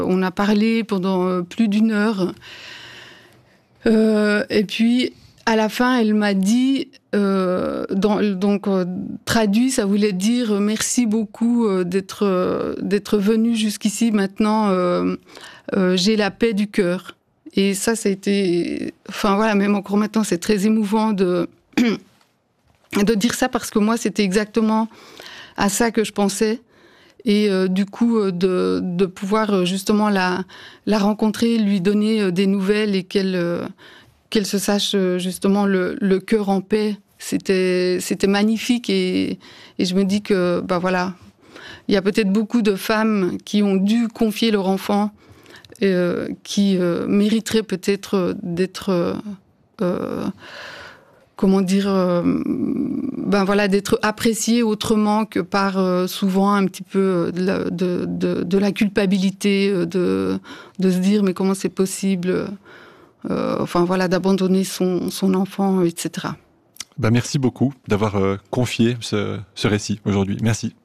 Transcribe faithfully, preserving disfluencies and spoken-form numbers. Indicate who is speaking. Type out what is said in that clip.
Speaker 1: On a parlé pendant plus d'une heure. Euh, et puis, à la fin, elle m'a dit, euh, dans, donc euh, traduit, ça voulait dire merci beaucoup euh, d'être euh, d'être venu jusqu'ici. Maintenant, euh, euh, j'ai la paix du cœur. Et ça, ça a été, enfin voilà, même encore maintenant, c'est très émouvant de de dire ça parce que moi, c'était exactement à ça que je pensais. Et euh, du coup, euh, de de pouvoir euh, justement la la rencontrer, lui donner euh, des nouvelles et qu'elle euh, qu'elle se sache justement le, le cœur en paix, c'était, c'était magnifique et, et je me dis que, bah voilà, il y a peut-être beaucoup de femmes qui ont dû confier leur enfant, euh, qui euh, mériteraient peut-être d'être, euh, comment dire, euh, ben voilà, d'être appréciées autrement que par euh, souvent un petit peu de la, de, de, de la culpabilité, de, de se dire mais comment c'est possible. Euh, enfin voilà, d'abandonner son, son enfant, et cetera.
Speaker 2: Bah merci beaucoup d'avoir euh, confié ce, ce récit aujourd'hui. Merci.